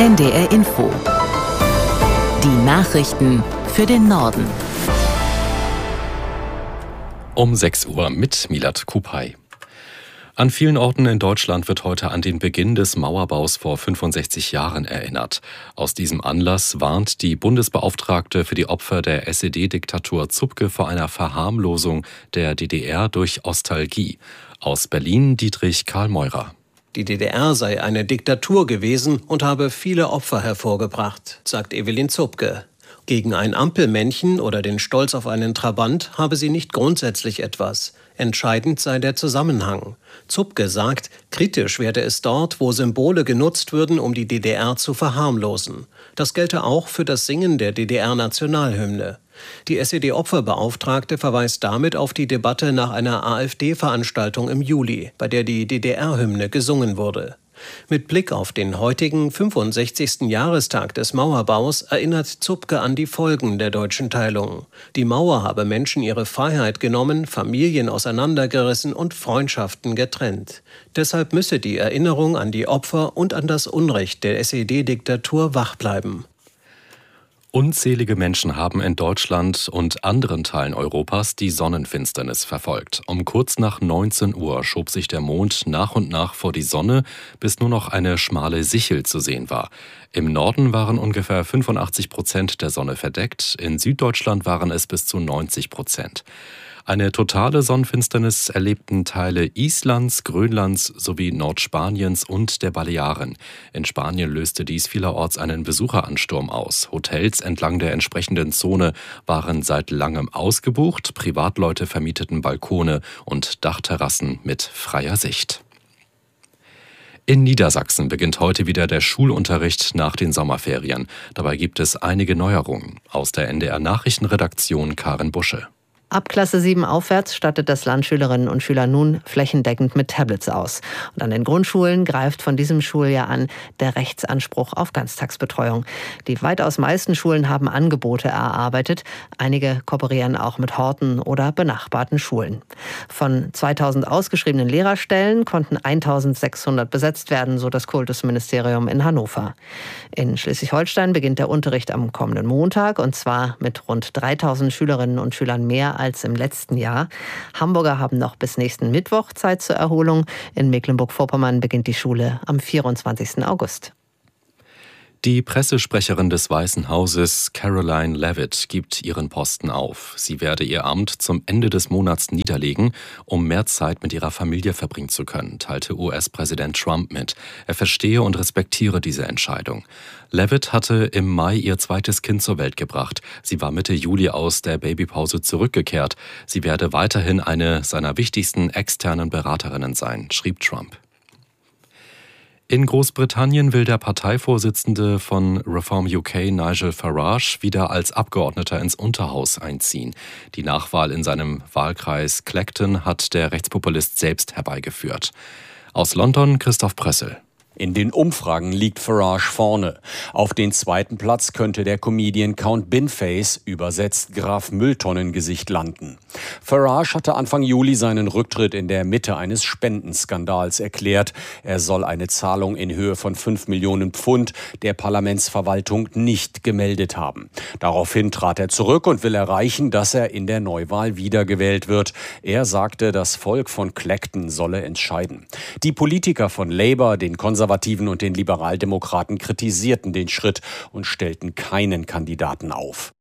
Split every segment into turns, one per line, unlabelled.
NDR Info. Die Nachrichten für den Norden.
Um 6 Uhr mit Milad Kupay. An vielen Orten in Deutschland wird heute an den Beginn des Mauerbaus vor 65 Jahren erinnert. Aus diesem Anlass warnt die Bundesbeauftragte für die Opfer der SED-Diktatur Zupke vor einer Verharmlosung der DDR durch Ostalgie. Aus Berlin Dietrich Karl Meurer.
Die DDR sei eine Diktatur gewesen und habe viele Opfer hervorgebracht, sagt Evelyn Zupke. Gegen ein Ampelmännchen oder den Stolz auf einen Trabant habe sie nicht grundsätzlich etwas. Entscheidend sei der Zusammenhang. Zupke sagt, kritisch werde es dort, wo Symbole genutzt würden, um die DDR zu verharmlosen. Das gelte auch für das Singen der DDR-Nationalhymne. Die SED-Opferbeauftragte verweist damit auf die Debatte nach einer AfD-Veranstaltung im Juli, bei der die DDR-Hymne gesungen wurde. Mit Blick auf den heutigen 65. Jahrestag des Mauerbaus erinnert Zupke an die Folgen der deutschen Teilung. Die Mauer habe Menschen ihre Freiheit genommen, Familien auseinandergerissen und Freundschaften getrennt. Deshalb müsse die Erinnerung an die Opfer und an das Unrecht der SED-Diktatur wach bleiben.
Unzählige Menschen haben in Deutschland und anderen Teilen Europas die Sonnenfinsternis verfolgt. Um kurz nach 19 Uhr schob sich der Mond nach und nach vor die Sonne, bis nur noch eine schmale Sichel zu sehen war. Im Norden waren ungefähr 85% der Sonne verdeckt, in Süddeutschland waren es bis zu 90%. Eine totale Sonnenfinsternis erlebten Teile Islands, Grönlands sowie Nordspaniens und der Balearen. In Spanien löste dies vielerorts einen Besucheransturm aus. Hotels entlang der entsprechenden Zone waren seit langem ausgebucht. Privatleute vermieteten Balkone und Dachterrassen mit freier Sicht. In Niedersachsen beginnt heute wieder der Schulunterricht nach den Sommerferien. Dabei gibt es einige Neuerungen. Aus der NDR-Nachrichtenredaktion Karin Busche.
Ab Klasse 7 aufwärts stattet das Land Schülerinnen und Schüler nun flächendeckend mit Tablets aus. Und an den Grundschulen greift von diesem Schuljahr an der Rechtsanspruch auf Ganztagsbetreuung. Die weitaus meisten Schulen haben Angebote erarbeitet. Einige kooperieren auch mit Horten oder benachbarten Schulen. Von 2000 ausgeschriebenen Lehrerstellen konnten 1600 besetzt werden, so das Kultusministerium in Hannover. In Schleswig-Holstein beginnt der Unterricht am kommenden Montag, und zwar mit rund 3000 Schülerinnen und Schülern mehr als im letzten Jahr. Hamburger haben noch bis nächsten Mittwoch Zeit zur Erholung. In Mecklenburg-Vorpommern beginnt die Schule am 24. August.
Die Pressesprecherin des Weißen Hauses, Caroline Leavitt, gibt ihren Posten auf. Sie werde ihr Amt zum Ende des Monats niederlegen, um mehr Zeit mit ihrer Familie verbringen zu können, teilte US-Präsident Trump mit. Er verstehe und respektiere diese Entscheidung. Leavitt hatte im Mai ihr zweites Kind zur Welt gebracht. Sie war Mitte Juli aus der Babypause zurückgekehrt. Sie werde weiterhin eine seiner wichtigsten externen Beraterinnen sein, schrieb Trump. In Großbritannien will der Parteivorsitzende von Reform UK, Nigel Farage, wieder als Abgeordneter ins Unterhaus einziehen. Die Nachwahl in seinem Wahlkreis Clacton hat der Rechtspopulist selbst herbeigeführt. Aus London Christoph Prössel.
In den Umfragen liegt Farage vorne. Auf den zweiten Platz könnte der Comedian Count Binface, übersetzt Graf Mülltonnengesicht, landen. Farage hatte Anfang Juli seinen Rücktritt in der Mitte eines Spendenskandals erklärt. Er soll eine Zahlung in Höhe von 5 Millionen Pfund der Parlamentsverwaltung nicht gemeldet haben. Daraufhin trat er zurück und will erreichen, dass er in der Neuwahl wiedergewählt wird. Er sagte, das Volk von Clacton solle entscheiden. Die Politiker von Labour, den Konservativen und den Liberaldemokraten kritisierten den Schritt und stellten keinen Kandidaten auf.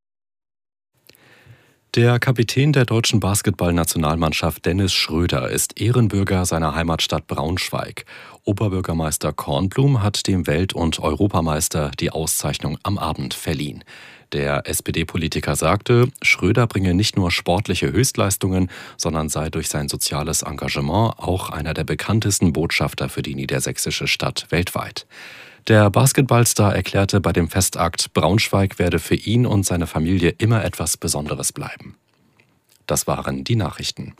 Der Kapitän der deutschen Basketballnationalmannschaft Dennis Schröder ist Ehrenbürger seiner Heimatstadt Braunschweig. Oberbürgermeister Kornblum hat dem Welt- und Europameister die Auszeichnung am Abend verliehen. Der SPD-Politiker sagte, Schröder bringe nicht nur sportliche Höchstleistungen, sondern sei durch sein soziales Engagement auch einer der bekanntesten Botschafter für die niedersächsische Stadt weltweit. Der Basketballstar erklärte bei dem Festakt, Braunschweig werde für ihn und seine Familie immer etwas Besonderes bleiben. Das waren die Nachrichten.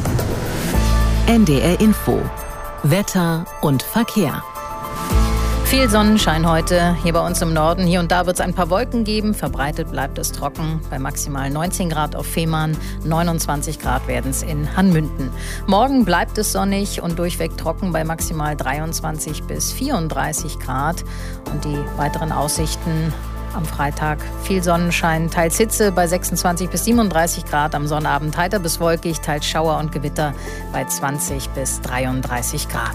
NDR Info. Wetter und Verkehr.
Viel Sonnenschein heute hier bei uns im Norden. Hier und da wird es ein paar Wolken geben. Verbreitet bleibt es trocken. Bei maximal 19 Grad auf Fehmarn, 29 Grad werden es in Hanmünden. Morgen bleibt es sonnig und durchweg trocken bei maximal 23 bis 34 Grad. Und die weiteren Aussichten: am Freitag viel Sonnenschein, teils Hitze bei 26 bis 37 Grad. Am Sonnabend heiter bis wolkig, teils Schauer und Gewitter bei 20 bis 33 Grad.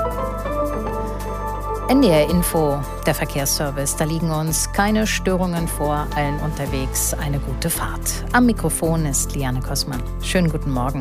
NDR Info, der Verkehrsservice. Da liegen uns keine Störungen vor, allen unterwegs eine gute Fahrt. Am Mikrofon ist Liane Kossmann. Schönen guten Morgen.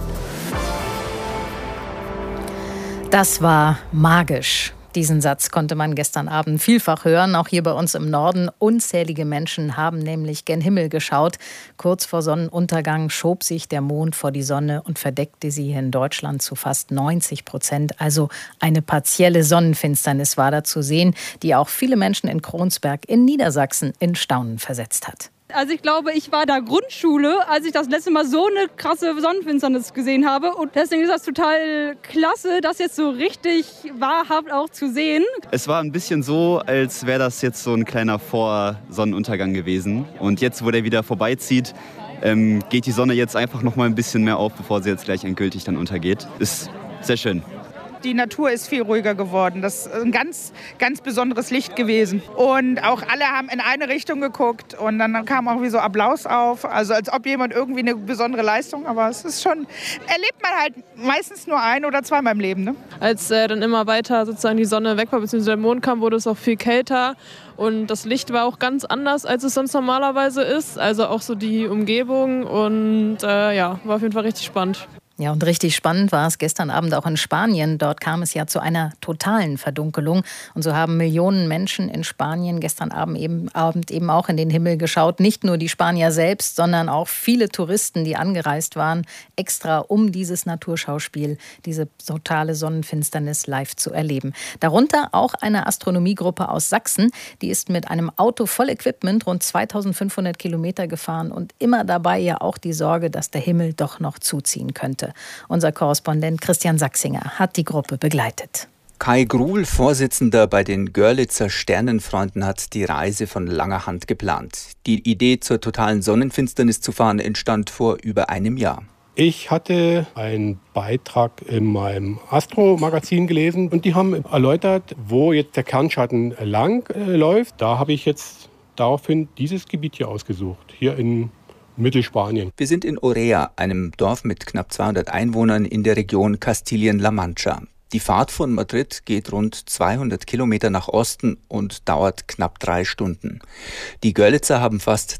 Das war magisch. Diesen Satz konnte man gestern Abend vielfach hören, auch hier bei uns im Norden. Unzählige Menschen haben nämlich gen Himmel geschaut. Kurz vor Sonnenuntergang schob sich der Mond vor die Sonne und verdeckte sie hier in Deutschland zu fast 90%. Also eine partielle Sonnenfinsternis war da zu sehen, die auch viele Menschen in Kronsberg in Niedersachsen in Staunen versetzt hat.
Also ich glaube, ich war da Grundschule, als ich das letzte Mal so eine krasse Sonnenfinsternis gesehen habe. Und deswegen ist das total klasse, das jetzt so richtig wahrhaft auch zu sehen.
Es war ein bisschen so, als wäre das jetzt so ein kleiner Vorsonnenuntergang gewesen. Und jetzt, wo der wieder vorbeizieht, geht die Sonne jetzt einfach noch mal ein bisschen mehr auf, bevor sie jetzt gleich endgültig dann untergeht. Ist sehr schön.
Die Natur ist viel ruhiger geworden. Das ist ein ganz, ganz besonderes Licht gewesen. Und auch alle haben in eine Richtung geguckt und dann kam auch wie so Applaus auf. Also als ob jemand irgendwie eine besondere Leistung, aber es ist schon, erlebt man halt meistens nur ein- oder zweimal im Leben. Ne?
Als dann immer weiter sozusagen die Sonne weg war, bzw. der Mond kam, wurde es auch viel kälter. Und das Licht war auch ganz anders, als es sonst normalerweise ist. Also auch so die Umgebung und war auf jeden Fall richtig spannend.
Ja, und richtig spannend war es gestern Abend auch in Spanien. Dort kam es ja zu einer totalen Verdunkelung. Und so haben Millionen Menschen in Spanien gestern Abend eben auch in den Himmel geschaut. Nicht nur die Spanier selbst, sondern auch viele Touristen, die angereist waren, extra um dieses Naturschauspiel, diese totale Sonnenfinsternis live zu erleben. Darunter auch eine Astronomiegruppe aus Sachsen. Die ist mit einem Auto voll Equipment rund 2500 Kilometer gefahren und immer dabei ja auch die Sorge, dass der Himmel doch noch zuziehen könnte. Unser Korrespondent Christian Sachsinger hat die Gruppe begleitet.
Kai Gruhl, Vorsitzender bei den Görlitzer Sternenfreunden, hat die Reise von langer Hand geplant. Die Idee, zur totalen Sonnenfinsternis zu fahren, entstand vor über einem Jahr.
Ich hatte einen Beitrag in meinem Astro-Magazin gelesen und die haben erläutert, wo jetzt der Kernschatten lang läuft. Da habe ich jetzt daraufhin dieses Gebiet hier ausgesucht, hier in Mittelspanien.
Wir sind in Orea, einem Dorf mit knapp 200 Einwohnern in der Region Kastilien-La Mancha. Die Fahrt von Madrid geht rund 200 Kilometer nach Osten und dauert knapp 3 Stunden. Die Görlitzer haben fast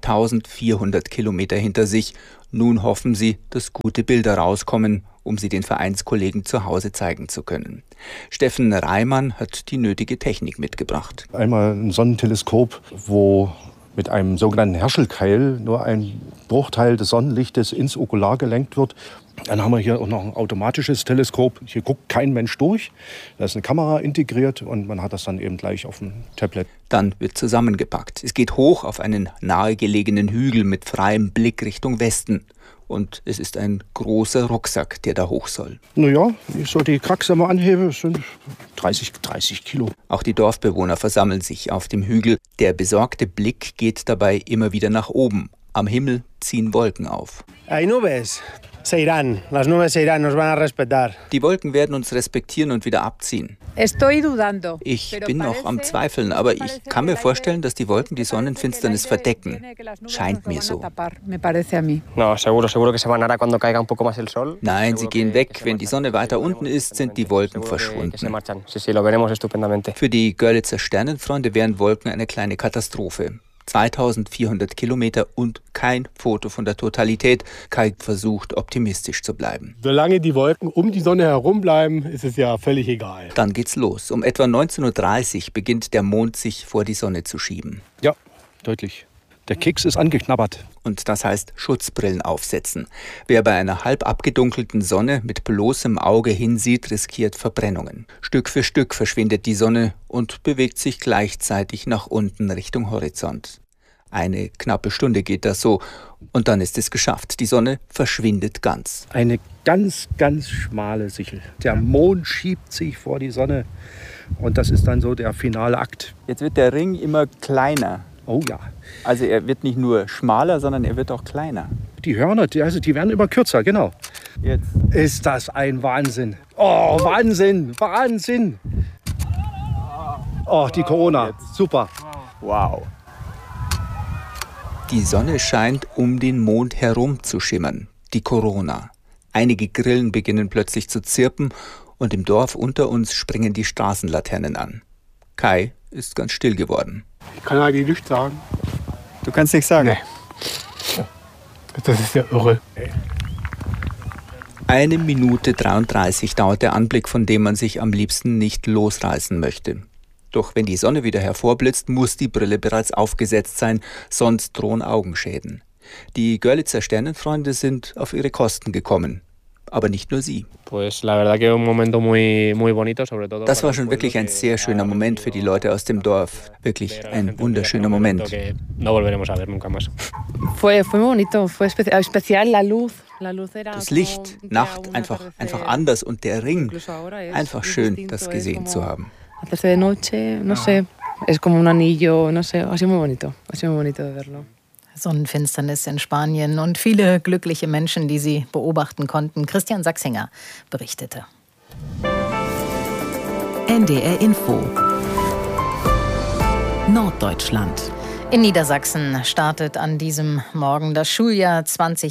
2400 Kilometer hinter sich. Nun hoffen sie, dass gute Bilder rauskommen, um sie den Vereinskollegen zu Hause zeigen zu können. Steffen Reimann hat die nötige Technik mitgebracht.
Einmal ein Sonnenteleskop, wo mit einem sogenannten Herschel-Keil nur ein Bruchteil des Sonnenlichtes ins Okular gelenkt wird. Dann haben wir hier auch noch ein automatisches Teleskop. Hier guckt kein Mensch durch. Da ist eine Kamera integriert und man hat das dann eben gleich auf dem Tablet.
Dann wird zusammengepackt. Es geht hoch auf einen nahegelegenen Hügel mit freiem Blick Richtung Westen. Und es ist ein großer Rucksack, der da hoch soll.
Naja, wenn ich so die Kraxe mal anhebe, sind 30 Kilo.
Auch die Dorfbewohner versammeln sich auf dem Hügel. Der besorgte Blick geht dabei immer wieder nach oben. Am Himmel ziehen Wolken auf.
Hay nubes. Se irán. Las nubes se irán, nos van a respetar.
Die Wolken werden uns respektieren und wieder abziehen. Ich bin noch am Zweifeln, aber ich kann mir vorstellen, dass die Wolken die Sonnenfinsternis verdecken. Scheint mir so. Nein, sie gehen weg. Wenn die Sonne weiter unten ist, sind die Wolken verschwunden. Für die Görlitzer Sternenfreunde wären Wolken eine kleine Katastrophe. 2400 Kilometer und kein Foto von der Totalität. Kai versucht, optimistisch zu bleiben.
Solange die Wolken um die Sonne herum bleiben, ist es ja völlig egal.
Dann geht's los. Um etwa 19.30 Uhr beginnt der Mond sich vor die Sonne zu schieben.
Ja, deutlich. Der Keks ist angeknabbert.
Und das heißt Schutzbrillen aufsetzen. Wer bei einer halb abgedunkelten Sonne mit bloßem Auge hinsieht, riskiert Verbrennungen. Stück für Stück verschwindet die Sonne und bewegt sich gleichzeitig nach unten Richtung Horizont. Eine knappe Stunde geht das so und dann ist es geschafft. Die Sonne verschwindet ganz.
Eine ganz, ganz schmale Sichel. Der Mond schiebt sich vor die Sonne Und das ist dann so der finale Akt.
Jetzt wird der Ring immer kleiner.
Oh ja.
Also er wird nicht nur schmaler, sondern er wird auch kleiner.
Die Hörner, die werden immer kürzer, genau.
Jetzt.
Ist das ein Wahnsinn. Oh, Wahnsinn, Wahnsinn. Oh, die Corona, super.
Wow. Die Sonne scheint um den Mond herum zu schimmern, die Corona. Einige Grillen beginnen plötzlich zu zirpen und im Dorf unter uns springen die Straßenlaternen an. Kai ist ganz still geworden.
Ich kann eigentlich nichts sagen.
Du kannst nichts sagen?
Nee. Das ist ja irre.
1 Minute 33 dauert der Anblick, von dem man sich am liebsten nicht losreißen möchte. Doch wenn die Sonne wieder hervorblitzt, muss die Brille bereits aufgesetzt sein, sonst drohen Augenschäden. Die Görlitzer Sternenfreunde sind auf ihre Kosten gekommen. Aber nicht nur sie. Das war schon wirklich ein sehr schöner Moment für die Leute aus dem Dorf. Wirklich ein wunderschöner Moment. Das Licht, Nacht, einfach anders und der Ring. Einfach schön, das gesehen zu haben.
Sonnenfinsternis in Spanien und viele glückliche Menschen, die sie beobachten konnten. Christian Sachsinger berichtete.
NDR Info Norddeutschland.
In Niedersachsen startet an diesem Morgen das Schuljahr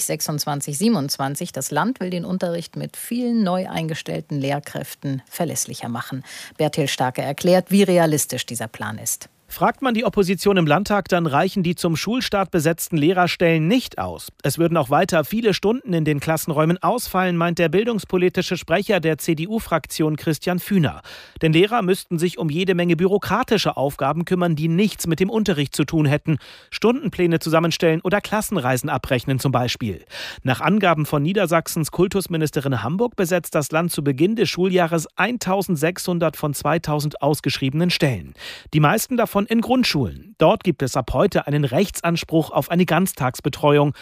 2026/27. Das Land will den Unterricht mit vielen neu eingestellten Lehrkräften verlässlicher machen. Bertil Starke erklärt, wie realistisch dieser Plan ist.
Fragt man die Opposition im Landtag, dann reichen die zum Schulstart besetzten Lehrerstellen nicht aus. Es würden auch weiter viele Stunden in den Klassenräumen ausfallen, meint der bildungspolitische Sprecher der CDU-Fraktion Christian Fühner. Denn Lehrer müssten sich um jede Menge bürokratische Aufgaben kümmern, die nichts mit dem Unterricht zu tun hätten. Stundenpläne zusammenstellen oder Klassenreisen abrechnen zum Beispiel. Nach Angaben von Niedersachsens Kultusministerin Hamburg besetzt das Land zu Beginn des Schuljahres 1.600 von 2.000 ausgeschriebenen Stellen. Die meisten davon in Grundschulen. Dort gibt es ab heute einen Rechtsanspruch auf eine Ganztagsbetreuung.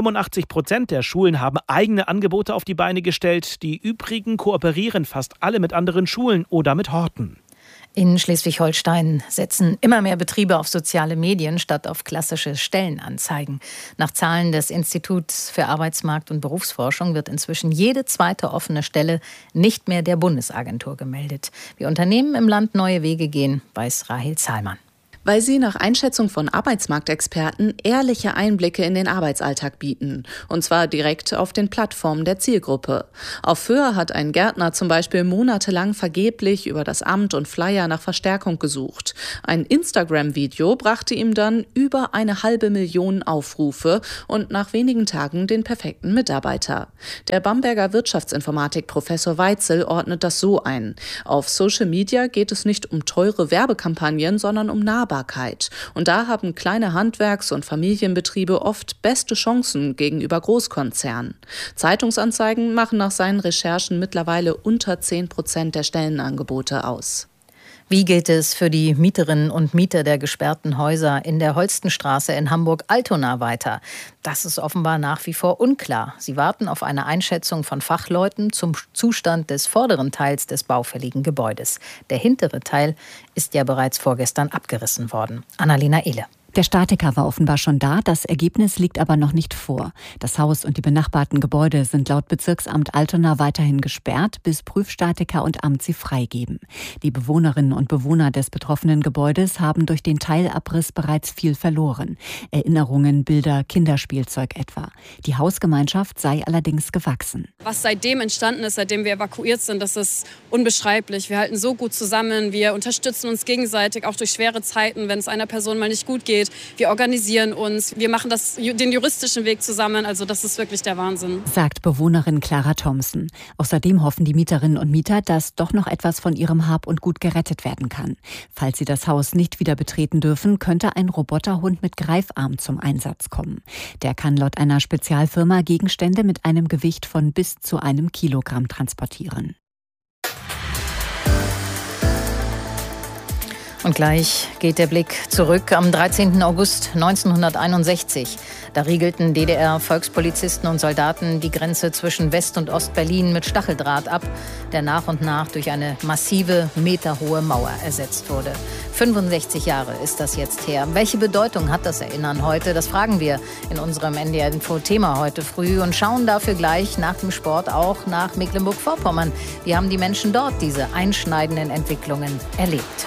85% der Schulen haben eigene Angebote auf die Beine gestellt. Die übrigen kooperieren fast alle mit anderen Schulen oder mit Horten.
In Schleswig-Holstein setzen immer mehr Betriebe auf soziale Medien statt auf klassische Stellenanzeigen. Nach Zahlen des Instituts für Arbeitsmarkt und Berufsforschung wird inzwischen jede zweite offene Stelle nicht mehr der Bundesagentur gemeldet. Wie Unternehmen im Land neue Wege gehen, weiß Rahel Zahlmann.
Weil sie nach Einschätzung von Arbeitsmarktexperten ehrliche Einblicke in den Arbeitsalltag bieten. Und zwar direkt auf den Plattformen der Zielgruppe. Auf Föhr hat ein Gärtner zum Beispiel monatelang vergeblich über das Amt und Flyer nach Verstärkung gesucht. Ein Instagram-Video brachte ihm dann über 500.000 Aufrufe und nach wenigen Tagen den perfekten Mitarbeiter. Der Bamberger Wirtschaftsinformatik-Professor Weitzel ordnet das so ein. Auf Social Media geht es nicht um teure Werbekampagnen, sondern um Nahbarkeit. Und da haben kleine Handwerks- und Familienbetriebe oft beste Chancen gegenüber Großkonzernen. Zeitungsanzeigen machen nach seinen Recherchen mittlerweile unter 10% der Stellenangebote aus.
Wie geht es für die Mieterinnen und Mieter der gesperrten Häuser in der Holstenstraße in Hamburg-Altona weiter? Das ist offenbar nach wie vor unklar. Sie warten auf eine Einschätzung von Fachleuten zum Zustand des vorderen Teils des baufälligen Gebäudes. Der hintere Teil ist ja bereits vorgestern abgerissen worden. Annalena Ehle.
Der Statiker war offenbar schon da, das Ergebnis liegt aber noch nicht vor. Das Haus und die benachbarten Gebäude sind laut Bezirksamt Altona weiterhin gesperrt, bis Prüfstatiker und Amt sie freigeben. Die Bewohnerinnen und Bewohner des betroffenen Gebäudes haben durch den Teilabriss bereits viel verloren. Erinnerungen, Bilder, Kinderspielzeug etwa. Die Hausgemeinschaft sei allerdings gewachsen.
Was seitdem entstanden ist, seitdem wir evakuiert sind, das ist unbeschreiblich. Wir halten so gut zusammen, wir unterstützen uns gegenseitig, auch durch schwere Zeiten, wenn es einer Person mal nicht gut geht. Wir organisieren uns, wir machen den juristischen Weg zusammen. Also das ist wirklich der Wahnsinn.
Sagt Bewohnerin Clara Thompson. Außerdem hoffen die Mieterinnen und Mieter, dass doch noch etwas von ihrem Hab und Gut gerettet werden kann. Falls sie das Haus nicht wieder betreten dürfen, könnte ein Roboterhund mit Greifarm zum Einsatz kommen. Der kann laut einer Spezialfirma Gegenstände mit einem Gewicht von bis zu 1 Kilogramm transportieren.
Und gleich geht der Blick zurück am 13. August 1961. Da riegelten DDR-Volkspolizisten und Soldaten die Grenze zwischen West- und Ostberlin mit Stacheldraht ab, der nach und nach durch eine massive, meterhohe Mauer ersetzt wurde. 65 Jahre ist das jetzt her. Welche Bedeutung hat das Erinnern heute? Das fragen wir in unserem NDR-Info-Thema heute früh und schauen dafür gleich nach dem Sport auch nach Mecklenburg-Vorpommern. Wie haben die Menschen dort diese einschneidenden Entwicklungen erlebt?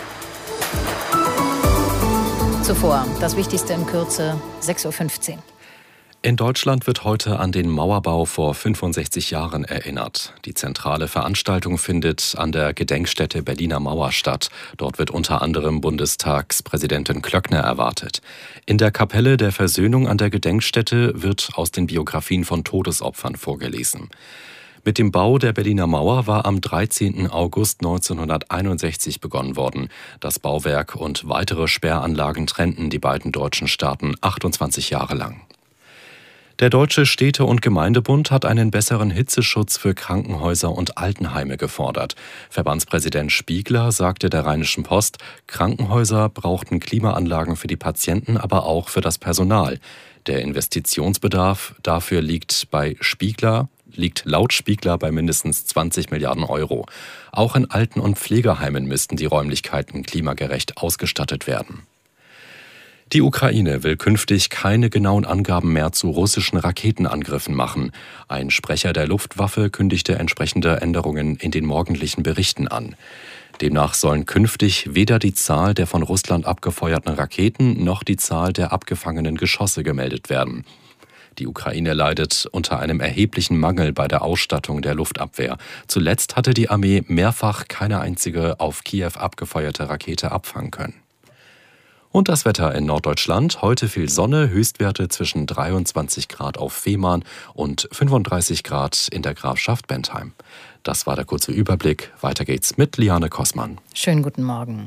Zuvor das Wichtigste in Kürze, 6.15 Uhr.
In Deutschland wird heute an den Mauerbau vor 65 Jahren erinnert. Die zentrale Veranstaltung findet an der Gedenkstätte Berliner Mauer statt. Dort wird unter anderem Bundestagspräsidentin Klöckner erwartet. In der Kapelle der Versöhnung an der Gedenkstätte wird aus den Biografien von Todesopfern vorgelesen. Mit dem Bau der Berliner Mauer war am 13. August 1961 begonnen worden. Das Bauwerk und weitere Sperranlagen trennten die beiden deutschen Staaten 28 Jahre lang. Der Deutsche Städte- und Gemeindebund hat einen besseren Hitzeschutz für Krankenhäuser und Altenheime gefordert. Verbandspräsident Spiegler sagte der Rheinischen Post, Krankenhäuser brauchten Klimaanlagen für die Patienten, aber auch für das Personal. Der Investitionsbedarf dafür liegt laut Spiegler bei mindestens 20 Milliarden Euro. Auch in Alten- und Pflegeheimen müssten die Räumlichkeiten klimagerecht ausgestattet werden. Die Ukraine will künftig keine genauen Angaben mehr zu russischen Raketenangriffen machen. Ein Sprecher der Luftwaffe kündigte entsprechende Änderungen in den morgendlichen Berichten an. Demnach sollen künftig weder die Zahl der von Russland abgefeuerten Raketen noch die Zahl der abgefangenen Geschosse gemeldet werden. Die Ukraine leidet unter einem erheblichen Mangel bei der Ausstattung der Luftabwehr. Zuletzt hatte die Armee mehrfach keine einzige auf Kiew abgefeuerte Rakete abfangen können. Und das Wetter in Norddeutschland. Heute viel Sonne, Höchstwerte zwischen 23 Grad auf Fehmarn und 35 Grad in der Grafschaft Bentheim. Das war der kurze Überblick. Weiter geht's mit Liane Kossmann.
Schönen guten Morgen.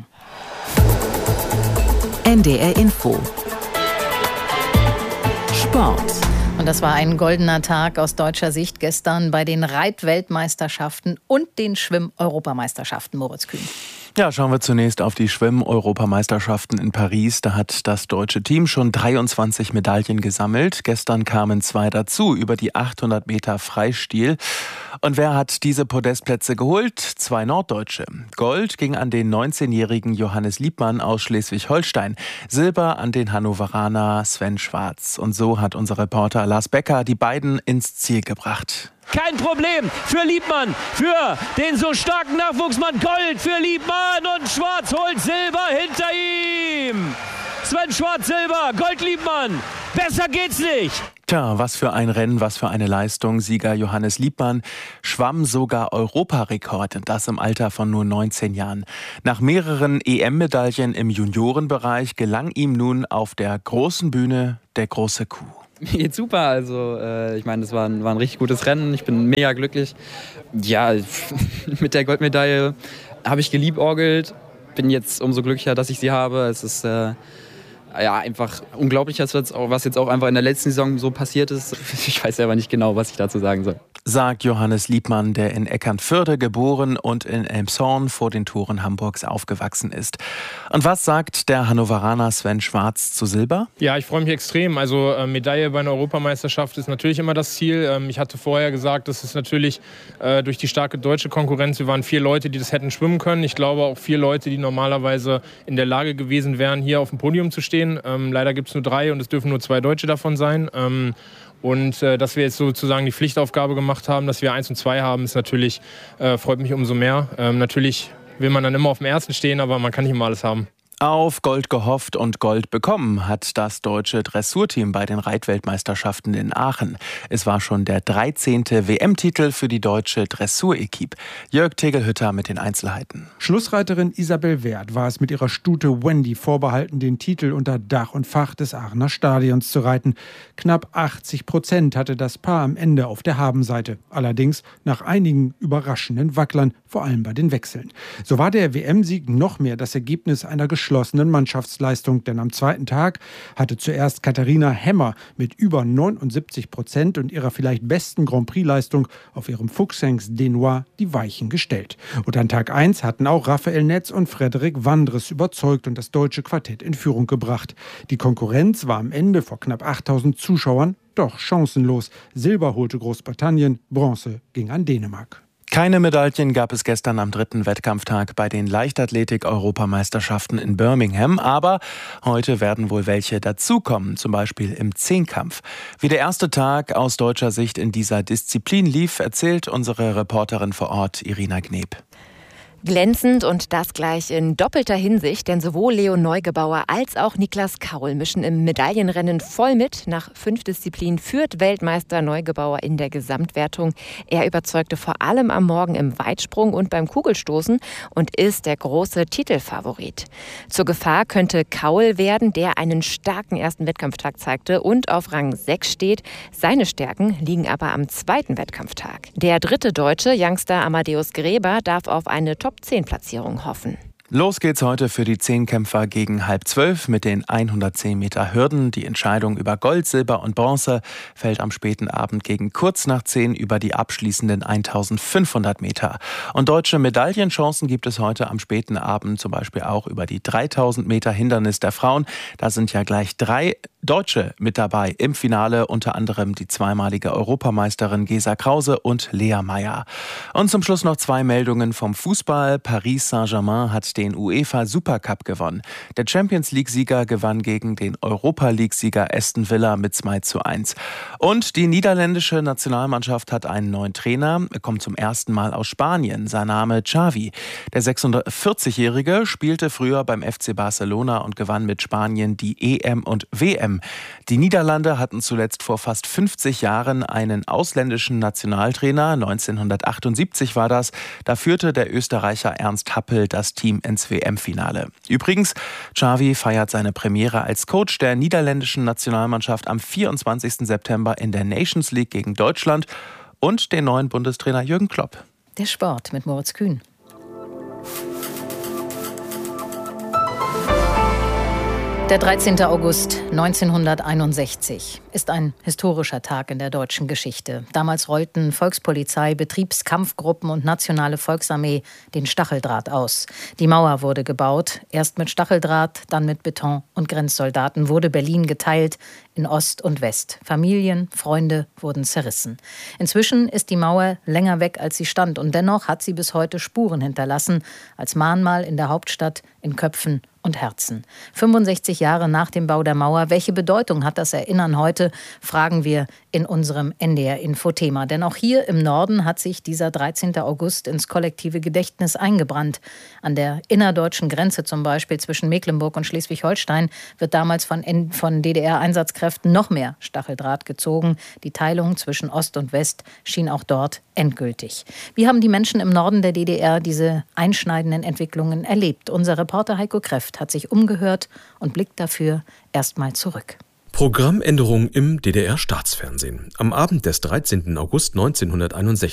NDR Info. Sport.
Und das war ein goldener Tag aus deutscher Sicht gestern bei den Reitweltmeisterschaften und den Schwimm-Europameisterschaften, Moritz Kühn.
Ja, schauen wir zunächst auf die Schwimm-Europameisterschaften in Paris. Da hat das deutsche Team schon 23 Medaillen gesammelt. Gestern kamen 2 dazu über die 800 Meter Freistil. Und wer hat diese Podestplätze geholt? 2 Norddeutsche. Gold ging an den 19-jährigen Johannes Liebmann aus Schleswig-Holstein. Silber an den Hannoveraner Sven Schwarz. Und so hat unser Reporter Lars Becker die beiden ins Ziel gebracht.
Kein Problem für Liebmann, für den so starken Nachwuchsmann. Gold für Liebmann und Schwarz holt Silber hinter ihm. Sven Schwarz Silber, Gold Liebmann. Besser geht's nicht.
Tja, was für ein Rennen, was für eine Leistung. Sieger Johannes Liebmann schwamm sogar Europarekord, und das im Alter von nur 19 Jahren. Nach mehreren EM-Medaillen im Juniorenbereich gelang ihm nun auf der großen Bühne der große Coup.
Mir geht's super, also ich meine, das war ein richtig gutes Rennen, ich bin mega glücklich. Ja, mit der Goldmedaille habe ich geliebäugelt, bin jetzt umso glücklicher, dass ich sie habe. Es ist einfach unglaublich, was jetzt auch einfach in der letzten Saison so passiert ist. Ich weiß selber nicht genau, was ich dazu sagen soll.
Sagt Johannes Liebmann, der in Eckernförde geboren und in Elmshorn vor den Toren Hamburgs aufgewachsen ist. Und was sagt der Hannoveraner Sven Schwarz zu Silber?
Ja, ich freue mich extrem. Also Medaille bei einer Europameisterschaft ist natürlich immer das Ziel. Ich hatte vorher gesagt, das ist natürlich durch die starke deutsche Konkurrenz. Wir waren 4 Leute, die das hätten schwimmen können. Ich glaube auch 4 Leute, die normalerweise in der Lage gewesen wären, hier auf dem Podium zu stehen. Leider gibt es nur 3 und es dürfen nur 2 Deutsche davon sein. Und dass wir jetzt sozusagen die Pflichtaufgabe gemacht haben, dass wir 1 und 2 haben, ist natürlich, freut mich umso mehr. Natürlich will man dann immer auf dem ersten stehen, aber man kann nicht immer alles haben.
Auf Gold gehofft und Gold bekommen hat das deutsche Dressurteam bei den Reitweltmeisterschaften in Aachen. Es war schon der 13. WM-Titel für die deutsche Dressur-Equipe. Jörg Tegelhütter mit den Einzelheiten.
Schlussreiterin Isabel Wert war es mit ihrer Stute Wendy vorbehalten, den Titel unter Dach und Fach des Aachener Stadions zu reiten. Knapp 80% hatte das Paar am Ende auf der Habenseite. Allerdings nach einigen überraschenden Wacklern, vor allem bei den Wechseln. So war der WM-Sieg noch mehr das Ergebnis einer geschlossenen Mannschaftsleistung. Denn am zweiten Tag hatte zuerst Katharina Hemmer mit über 79% und ihrer vielleicht besten Grand Prix-Leistung auf ihrem Fuchsengst Denois die Weichen gestellt. Und an Tag 1 hatten auch Raphael Netz und Frederik Wandres überzeugt und das deutsche Quartett in Führung gebracht. Die Konkurrenz war am Ende vor knapp 8000 Zuschauern doch chancenlos. Silber holte Großbritannien, Bronze ging an Dänemark.
Keine Medaillen gab es gestern am 3. Wettkampftag bei den Leichtathletik-Europameisterschaften in Birmingham. Aber heute werden wohl welche dazukommen, zum Beispiel im Zehnkampf. Wie der erste Tag aus deutscher Sicht in dieser Disziplin lief, erzählt unsere Reporterin vor Ort Irina Gneb.
Glänzend und das gleich in doppelter Hinsicht, denn sowohl Leo Neugebauer als auch Niklas Kaul mischen im Medaillenrennen voll mit. Nach 5 Disziplinen führt Weltmeister Neugebauer in der Gesamtwertung. Er überzeugte vor allem am Morgen im Weitsprung und beim Kugelstoßen und ist der große Titelfavorit. Zur Gefahr könnte Kaul werden, der einen starken ersten Wettkampftag zeigte und auf Rang 6 steht. Seine Stärken liegen aber am zweiten Wettkampftag. Der dritte Deutsche, Youngster Amadeus Gräber, darf auf eine Top-10-Platzierung hoffen.
Los geht's heute für die Zehnkämpfer gegen 11:30 mit den 110 Meter Hürden. Die Entscheidung über Gold, Silber und Bronze fällt am späten Abend gegen kurz nach 10 über die abschließenden 1500 Meter. Und deutsche Medaillenchancen gibt es heute am späten Abend, zum Beispiel auch über die 3000 Meter Hindernis der Frauen. Da sind ja gleich 3 Deutsche mit dabei im Finale, unter anderem die zweimalige Europameisterin Gesa Krause und Lea Meyer. Und zum Schluss noch 2 Meldungen vom Fußball. Paris Saint-Germain hat den UEFA Supercup gewonnen. Der Champions-League-Sieger gewann gegen den Europa-League-Sieger Aston Villa mit 2:1. Und die niederländische Nationalmannschaft hat einen neuen Trainer. Er kommt zum ersten Mal aus Spanien. Sein Name Xavi. Der 46-Jährige spielte früher beim FC Barcelona und gewann mit Spanien die EM und WM. Die Niederlande hatten zuletzt vor fast 50 Jahren einen ausländischen Nationaltrainer. 1978 war das. Da führte der Österreicher Ernst Happel das Team ins WM-Finale. Übrigens, Xavi feiert seine Premiere als Coach der niederländischen Nationalmannschaft am 24. September in der Nations League gegen Deutschland und den neuen Bundestrainer Jürgen Klopp.
Der Sport mit Moritz Kühn. Der 13. August 1961 ist ein historischer Tag in der deutschen Geschichte. Damals rollten Volkspolizei, Betriebskampfgruppen und Nationale Volksarmee den Stacheldraht aus. Die Mauer wurde gebaut, erst mit Stacheldraht, dann mit Beton und Grenzsoldaten wurde Berlin geteilt in Ost und West. Familien, Freunde wurden zerrissen. Inzwischen ist die Mauer länger weg, als sie stand und dennoch hat sie bis heute Spuren hinterlassen, als Mahnmal in der Hauptstadt, in Köpfen und Herzen. 65 Jahre nach dem Bau der Mauer, welche Bedeutung hat das Erinnern heute, fragen wir in unserem NDR-Info-Thema. Denn auch hier im Norden hat sich dieser 13. August ins kollektive Gedächtnis eingebrannt. An der innerdeutschen Grenze zum Beispiel zwischen Mecklenburg und Schleswig-Holstein wird damals von DDR-Einsatzkräften noch mehr Stacheldraht gezogen. Die Teilung zwischen Ost und West schien auch dort endgültig. Wie haben die Menschen im Norden der DDR diese einschneidenden Entwicklungen erlebt? Unser Reporter Heiko Kreft hat sich umgehört und blickt dafür erstmal zurück.
Programmänderung im DDR-Staatsfernsehen. Am Abend des 13. August 1961